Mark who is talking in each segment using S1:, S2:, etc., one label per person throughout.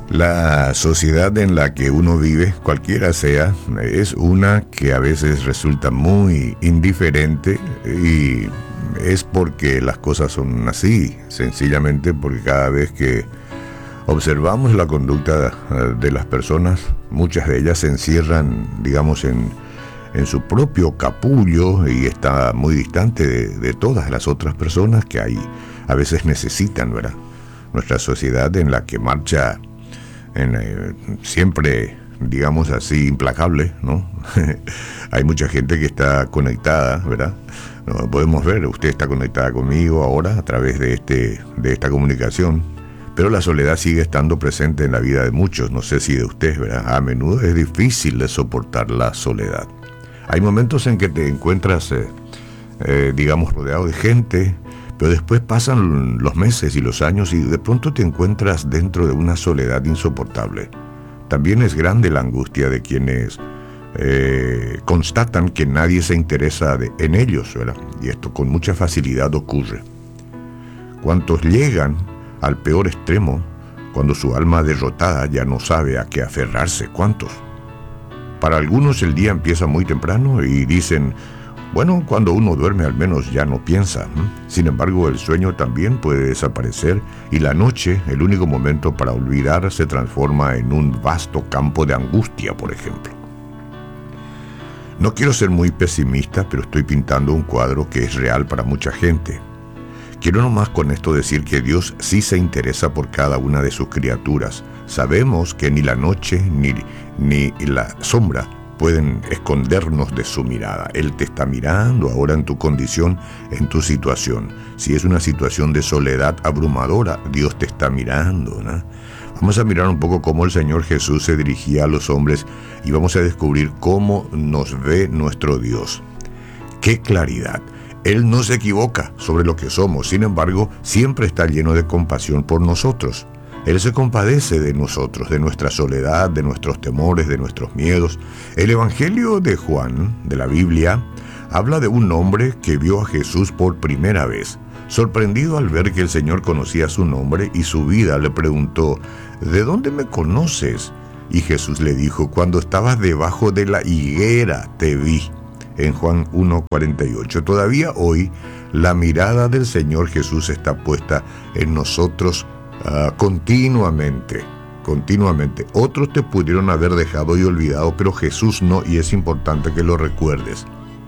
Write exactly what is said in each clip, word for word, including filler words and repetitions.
S1: La sociedad en la que uno vive, cualquiera sea, es una que a veces resulta muy indiferente y es porque las cosas son así, sencillamente porque cada vez que observamos la conducta de las personas, muchas de ellas se encierran, digamos, en, en su propio capullo y está muy distante de, de todas las otras personas que hay, a veces necesitan, ¿verdad? Nuestra sociedad en la que marcha en, eh, siempre, digamos así, implacable, ¿no? Hay mucha gente que está conectada, ¿verdad? No, podemos ver, usted está conectada conmigo ahora a través de, este, de esta comunicación, pero la soledad sigue estando presente en la vida de muchos, no sé si de usted, ¿verdad? A menudo es difícil de soportar la soledad. Hay momentos en que te encuentras, eh, eh, digamos, rodeado de gente, pero después pasan los meses y los años y de pronto te encuentras dentro de una soledad insoportable. También es grande la angustia de quienes eh, constatan que nadie se interesa de, en ellos, ¿verdad? Y esto con mucha facilidad ocurre. ¿Cuántos llegan al peor extremo cuando su alma derrotada ya no sabe a qué aferrarse? ¿Cuántos? Para algunos el día empieza muy temprano y dicen, bueno, cuando uno duerme al menos ya no piensa. Sin embargo, el sueño también puede desaparecer y la noche, el único momento para olvidar, se transforma en un vasto campo de angustia, por ejemplo. No quiero ser muy pesimista, pero estoy pintando un cuadro que es real para mucha gente. Quiero nomás con esto decir que Dios sí se interesa por cada una de sus criaturas. Sabemos que ni la noche ni, ni la sombra pueden escondernos de su mirada. Él te está mirando ahora en tu condición, en tu situación. Si es una situación de soledad abrumadora, Dios te está mirando, ¿no? Vamos a mirar un poco cómo el Señor Jesús se dirigía a los hombres y vamos a descubrir cómo nos ve nuestro Dios. ¡Qué claridad! Él no se equivoca sobre lo que somos, sin embargo, siempre está lleno de compasión por nosotros. Él se compadece de nosotros, de nuestra soledad, de nuestros temores, de nuestros miedos. El Evangelio de Juan, de la Biblia, habla de un hombre que vio a Jesús por primera vez. Sorprendido al ver que el Señor conocía su nombre y su vida, le preguntó, ¿de dónde me conoces? Y Jesús le dijo, cuando estabas debajo de la higuera te vi. En Juan uno cuarenta y ocho. Todavía hoy, la mirada del Señor Jesús está puesta en nosotros Uh, continuamente, continuamente. Otros te pudieron haber dejado y olvidado, pero Jesús no, y es importante que lo recuerdes.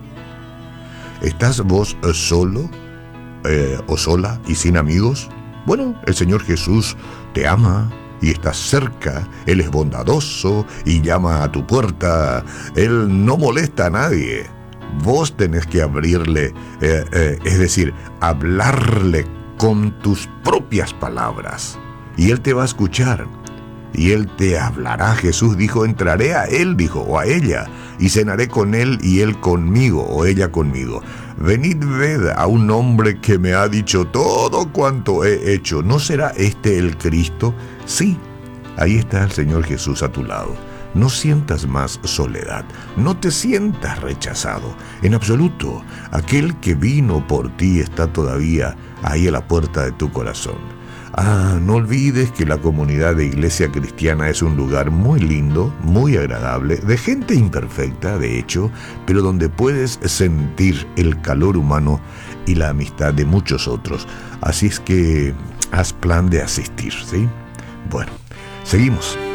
S1: ¿Estás vos uh, solo eh, o sola y sin amigos? Bueno, el Señor Jesús te ama y está cerca. Él es bondadoso y llama a tu puerta. Él no molesta a nadie. Vos tenés que abrirle, eh, eh, es decir, hablarle con tus propias palabras, y Él te va a escuchar, y Él te hablará. Jesús dijo, entraré a Él, dijo, o a ella, y cenaré con Él, y Él conmigo, o ella conmigo. Venid, ved a un hombre que me ha dicho todo cuanto he hecho. ¿No será este el Cristo? Sí, ahí está el Señor Jesús a tu lado. No sientas más soledad, no te sientas rechazado, en absoluto. Aquel que vino por ti está todavía ahí a la puerta de tu corazón. Ah, no olvides que la comunidad de Iglesia Cristiana es un lugar muy lindo, muy agradable, de gente imperfecta, de hecho, pero donde puedes sentir el calor humano y la amistad de muchos otros. Así es que haz plan de asistir, ¿sí? Bueno, seguimos.